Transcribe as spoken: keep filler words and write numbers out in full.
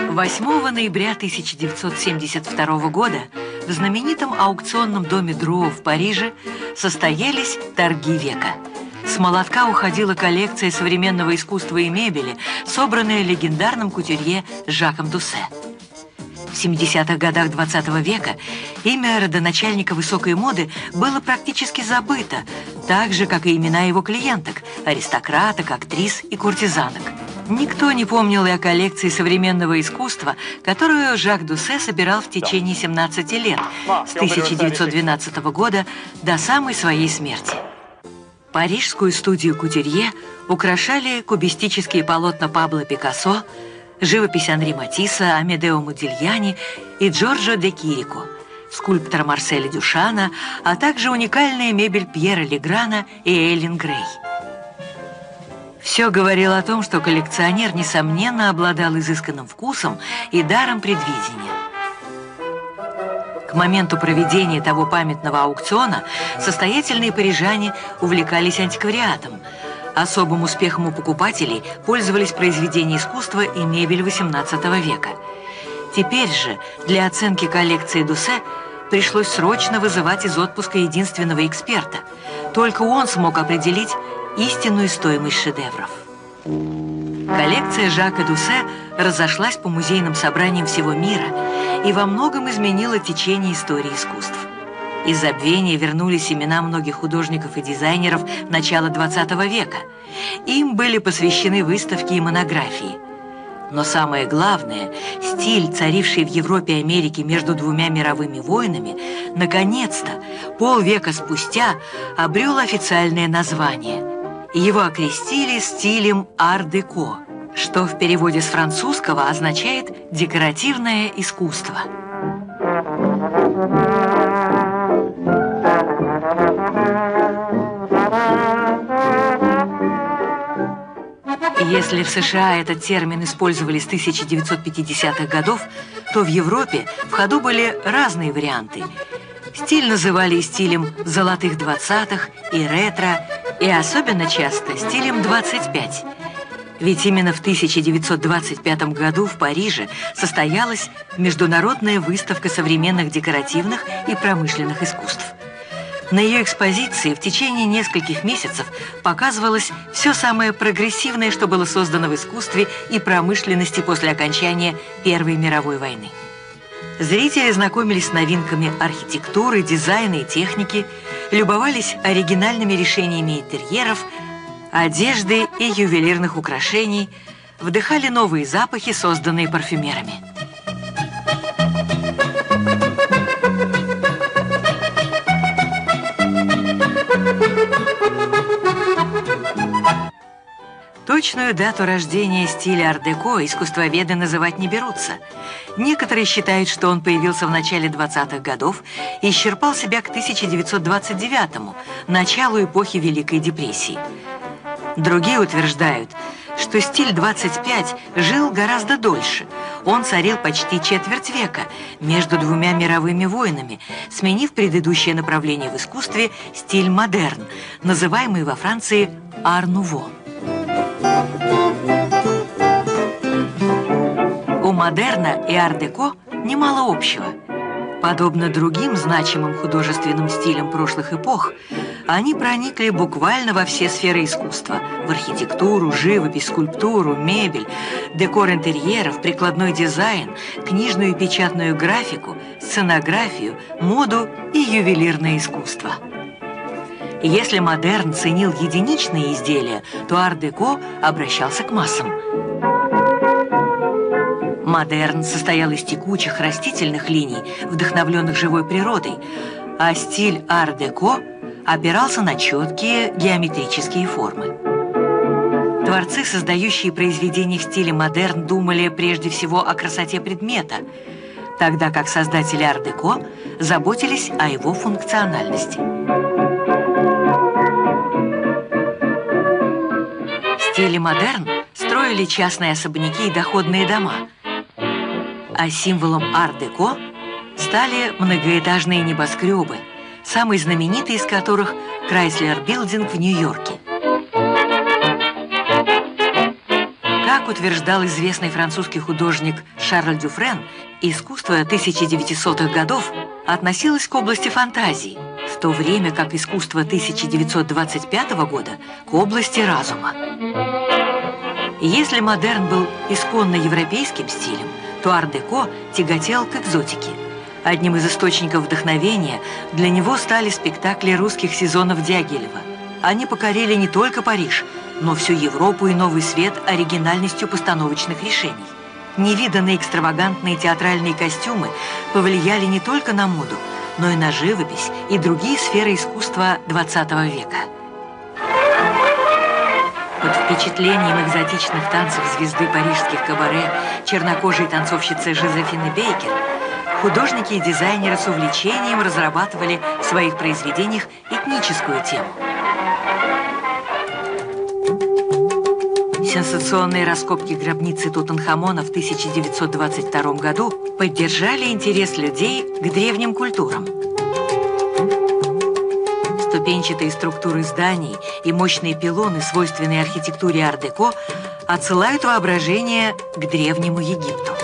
восьмого ноября тысяча девятьсот семьдесят второго года в знаменитом аукционном доме Дро в Париже состоялись торги века. С молотка уходила коллекция современного искусства и мебели, собранная легендарным кутюрье Жаком Дуссе. В семидесятых годах двадцатого века имя родоначальника высокой моды было практически забыто, так же, как и имена его клиенток – аристократок, актрис и куртизанок. Никто не помнил и о коллекции современного искусства, которую Жак Дуссе собирал в течение семнадцати лет, с тысяча девятьсот двенадцатого года до самой своей смерти. Парижскую студию кутюрье украшали кубистические полотна Пабло Пикассо, живопись Анри Матисса, Амедео Модильяни и Джорджо де Кирико, скульптора Марселя Дюшана, а также уникальная мебель Пьера Леграна и Эллен Грей. Все говорило о том, что коллекционер, несомненно, обладал изысканным вкусом и даром предвидения. К моменту проведения того памятного аукциона состоятельные парижане увлекались антиквариатом. Особым успехом у покупателей пользовались произведения искусства и мебель восемнадцатого века. Теперь же для оценки коллекции Дуссе пришлось срочно вызывать из отпуска единственного эксперта. Только он смог определить истинную стоимость шедевров. Коллекция Жака Дуссе разошлась по музейным собраниям всего мира и во многом изменила течение истории искусств. Из забвения вернулись имена многих художников и дизайнеров начала двадцатого века. Им были посвящены выставки и монографии. Но самое главное, стиль, царивший в Европе и Америке между двумя мировыми войнами, наконец-то, полвека спустя, обрел официальное название. Его окрестили стилем ар-деко, что в переводе с французского означает «декоративное искусство». Если в США этот термин использовали с тысяча девятьсот пятидесятых годов, то в Европе в ходу были разные варианты. Стиль называли и стилем золотых двадцатых, и ретро, и особенно часто стилем двадцать пять. Ведь именно в тысяча девятьсот двадцать пятом году в Париже состоялась международная выставка современных декоративных и промышленных искусств. На ее экспозиции в течение нескольких месяцев показывалось все самое прогрессивное, что было создано в искусстве и промышленности после окончания Первой мировой войны. Зрители знакомились с новинками архитектуры, дизайна и техники, любовались оригинальными решениями интерьеров, одежды и ювелирных украшений, вдыхали новые запахи, созданные парфюмерами. Точную дату рождения стиля ар-деко искусствоведы называть не берутся. Некоторые считают, что он появился в начале двадцатых годов и исчерпал себя к тысяча девятьсот двадцать девятому, началу эпохи Великой депрессии. Другие утверждают, что стиль двадцать пять жил гораздо дольше. Он царил почти четверть века между двумя мировыми войнами, сменив предыдущее направление в искусстве стиль модерн, называемый во Франции ар-нуво. У модерна и ар-деко немало общего. Подобно другим значимым художественным стилям прошлых эпох, они проникли буквально во все сферы искусства – в архитектуру, живопись, скульптуру, мебель, декор интерьеров, прикладной дизайн, книжную и печатную графику, сценографию, моду и ювелирное искусство. Если модерн ценил единичные изделия, то ар-деко обращался к массам. Модерн состоял из текучих растительных линий, вдохновленных живой природой, а стиль ар-деко опирался на четкие геометрические формы. Творцы, создающие произведения в стиле модерн, думали прежде всего о красоте предмета, тогда как создатели ар-деко заботились о его функциональности. В стиле модерн строили частные особняки и доходные дома, а символом ар-деко стали многоэтажные небоскребы, самый знаменитый из которых Chrysler Building в Нью-Йорке. Как утверждал известный французский художник Шарль Дюфрен, искусство тысяча девятисотых годов относилось к области фантазии, в то время как искусство тысяча девятьсот двадцать пятого года к области разума. Если модерн был исконно европейским стилем, то ар-деко тяготел к экзотике. Одним из источников вдохновения для него стали спектакли русских сезонов Дягилева. Они покорили не только Париж, но всю Европу и Новый Свет оригинальностью постановочных решений. Невиданные экстравагантные театральные костюмы повлияли не только на моду, но и на живопись и другие сферы искусства двадцатого века. Под впечатлением экзотичных танцев звезды парижских кабаре, чернокожей танцовщицы Жозефины Бейкер, художники и дизайнеры с увлечением разрабатывали в своих произведениях этническую тему. Сенсационные раскопки гробницы Тутанхамона в тысяча девятьсот двадцать втором году поддержали интерес людей к древним культурам. Ступенчатые структуры зданий и мощные пилоны, свойственные архитектуре ар-деко, отсылают воображение к древнему Египту.